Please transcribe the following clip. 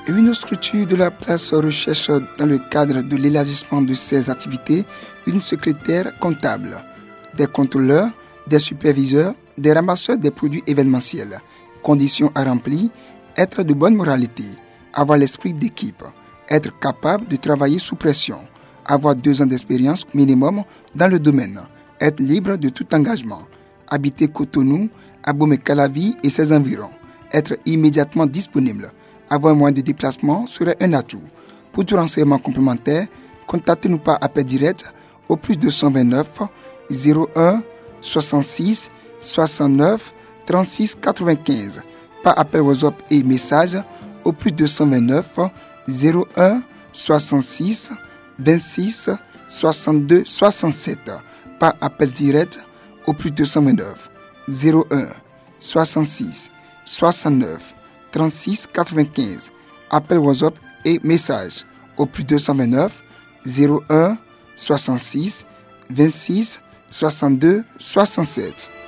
Une structure de la place recherche dans le cadre de l'élargissement de ses activités une secrétaire comptable, des contrôleurs, des superviseurs, des ramasseurs des produits événementiels. Conditions à remplir, être de bonne moralité, avoir l'esprit d'équipe, être capable de travailler sous pression, avoir 2 ans d'expérience minimum dans le domaine, être libre de tout engagement, habiter Cotonou, Abomey-Calavi et ses environs, être immédiatement disponible, avoir un moyen de déplacement serait un atout. Pour tout renseignement complémentaire, contactez-nous par appel direct au plus 229 01 66 69 36 95, par appel WhatsApp et message au plus 229 01 66 26 62 67, par appel direct au plus 229 01 66 69 36 95, appel WhatsApp et message au plus 229 01 66 26 62 67.